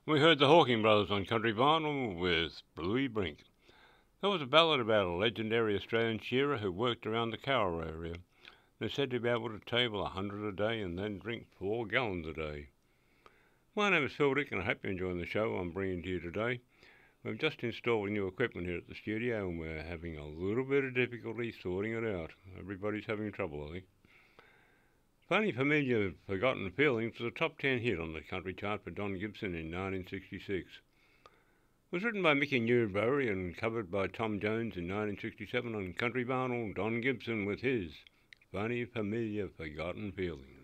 We heard the Hawking Brothers on Country Vinyl with Bluey Brink. That was a ballad about a legendary Australian shearer who worked around the Cowra area. They're said to be able to table 100 a day and then drink 4 gallons a day. My name is Phil Dick and I hope you're enjoying the show I'm bringing to you today. We've just installed new equipment here at the studio and we're having a little bit of difficulty sorting it out. Everybody's having trouble, I think. Funny Familiar Forgotten Feelings was a top 10 hit on the country chart for Don Gibson in 1966. It was written by Mickey Newbury and covered by Tom Jones in 1967 on Country Vinyl. Don Gibson with his Funny Familiar Forgotten Feelings.